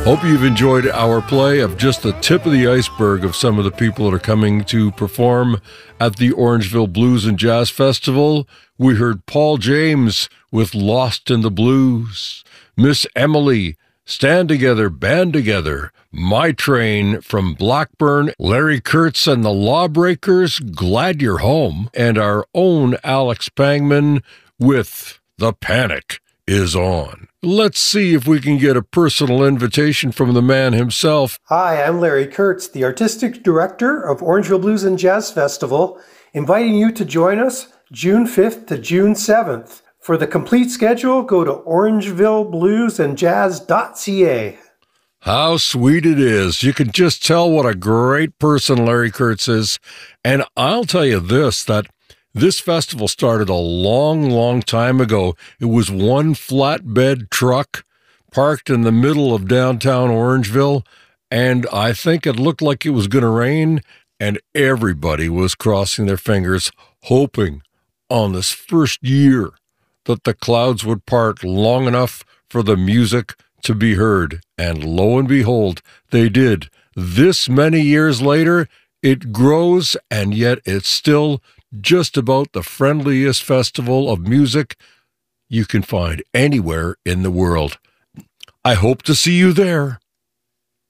Hope you've enjoyed our play of just the tip of the iceberg of some of the people that are coming to perform at the Orangeville Blues and Jazz Festival. We heard Paul James with Lost in the Blues, Miss Emily, Stand Together, Band Together, My Train from Blackburn, Larry Kurtz and the Lawbreakers, Glad You're Home, and our own Alex Pangman with The Panic Is On. Let's see if we can get a personal invitation from the man himself. Hi, I'm Larry Kurtz, the Artistic Director of Orangeville Blues and Jazz Festival, inviting you to join us June 5th to June 7th. For the complete schedule, go to orangevillebluesandjazz.ca. How sweet it is. You can just tell what a great person Larry Kurtz is. And I'll tell you that this festival started a long, long time ago. It was one flatbed truck parked in the middle of downtown Orangeville, and I think it looked like it was going to rain, and everybody was crossing their fingers, hoping on this first year that the clouds would part long enough for the music to be heard. And lo and behold, they did. This many years later, it grows, and yet it's still just about the friendliest festival of music you can find anywhere in the world. I hope to see you there.